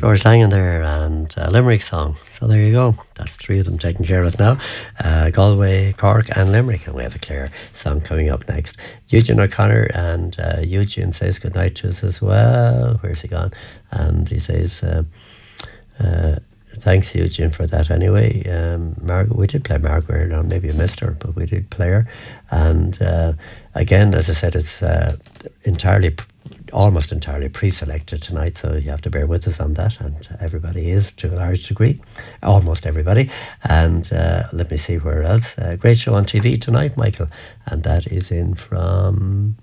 George Langan there and a Limerick song. So there you go. That's three of them taken care of now. Galway, Cork and Limerick. And we have a Clare song coming up next. Eugene O'Connor and Eugene says goodnight to us as well. Where's he gone? And he says, thanks Eugene for that anyway. Margaret, we did play Margaret earlier on. Maybe you missed her, but we did play her. And again, as I said, it's almost entirely pre-selected tonight, so you have to bear with us on that, and everybody is to a large degree, almost everybody. And let me see where else. Great show on TV tonight, Michael, and that is in from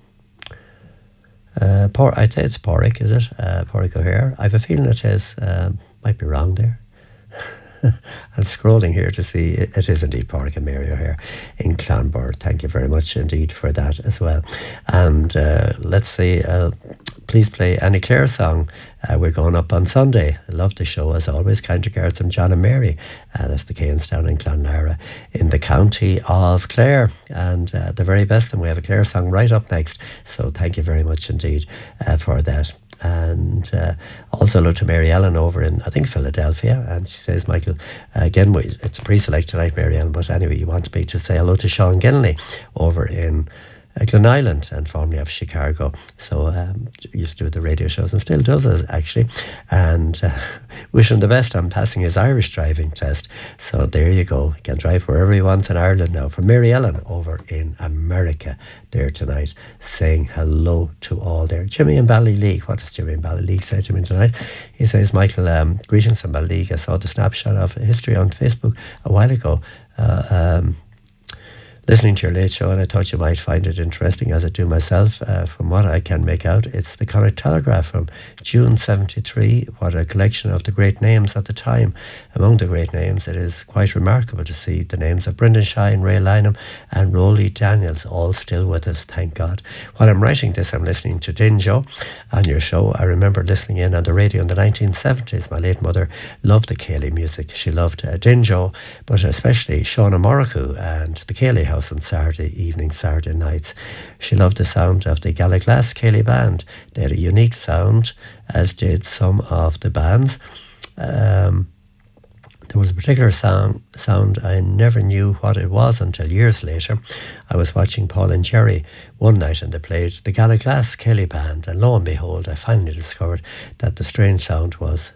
I'd say it's Porrick, is it? Porrick O'Hare. I have a feeling it is. Might be wrong there. I'm scrolling here to see it is indeed Porrick and Mary O'Hare in Clonbur. Thank you very much indeed for that as well. And let's see, please play any Clare song. We're going up on Sunday. I love the show as always. Kind regards from John and Mary. That's the Cairns down in Clonlara in the county of Clare. And the very best, and we have a Clare song right up next. So thank you very much indeed for that. And also hello to Mary Ellen over in, I think, Philadelphia. And she says, Michael, again, it's a pre-select tonight, Mary Ellen, but anyway, you want me to say hello to Sean Ginley over in Glen Island and formerly of Chicago. So used to do the radio shows and still does it, actually. And wish him the best on passing his Irish driving test. So there you go. He can drive wherever he wants in Ireland now. For Mary Ellen over in America there tonight, saying hello to all there. Jimmy in Ballyleague. What does Jimmy in Ballyleague say to me tonight? He says, Michael, greetings from Ballyleague. I saw the snapshot of history on Facebook a while ago. Listening to your late show, and I thought you might find it interesting, as I do myself. From what I can make out, it's the Connacht Telegraph from June 73. What a collection of the great names at the time. Among the great names, it is quite remarkable to see the names of Brendan Shine, Ray Lynham and Rolly Daniels, all still with us, thank God. While I'm writing this, I'm listening to Dinjo on your show. I remember listening in on the radio in the 1970s. My late mother loved the Cayley music. She loved Dinjo, but especially Shauna Morricu and the Cayley House on Saturday evening, Saturday nights. She loved the sound of the Gallaglass Cayley Band. They had a unique sound, as did some of the bands. There was a particular sound I never knew what it was until years later. I was watching Paul and Jerry one night and they played the Gallaglass Cayley Band, and lo and behold, I finally discovered that the strange sound was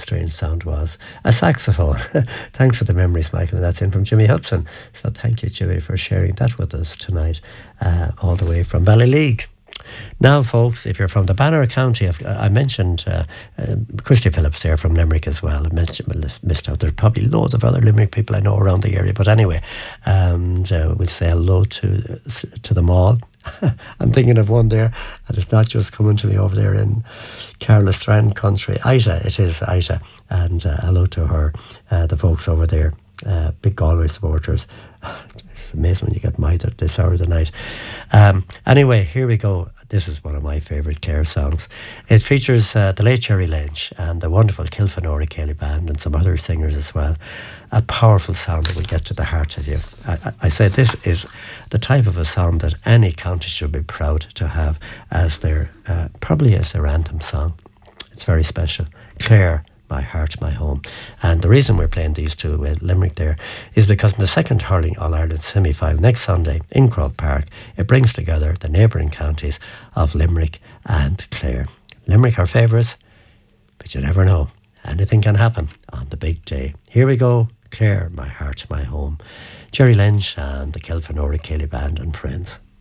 a saxophone. Thanks for the memories, Michael. And that's in from Jimmy Hudson. So thank you, Jimmy, for sharing that with us tonight, all the way from Ballyleague. Now, folks, if you're from the Banner County, I mentioned Christy Phillips there from Limerick as well. I missed out. There's probably loads of other Limerick people I know around the area. But anyway, and we'll say hello to them all. I'm thinking of one there, and it's not just coming to me over there in Carla Strand country. Ita, it is Ita, and hello to her, the folks over there, big Galway supporters. It's amazing when you get mired at this hour of the night. Anyway, here we go. This is one of my favourite Clare songs. It features the late Jerry Lynch and the wonderful Kilfenora Cayley Band and some other singers as well. A powerful sound that will get to the heart of you. I say this is the type of a sound that any county should be proud to have as their, probably as their anthem song. It's very special. Clare, my heart, my home. And the reason we're playing these two with Limerick there is because in the second Hurling All-Ireland semi-final next Sunday in Croke Park, it brings together the neighbouring counties of Limerick and Clare. Limerick are favourites, but you never know. Anything can happen on the big day. Here we go. Clare, my heart, my home. Jerry Lynch and the Kilfenora Cayley Band and friends.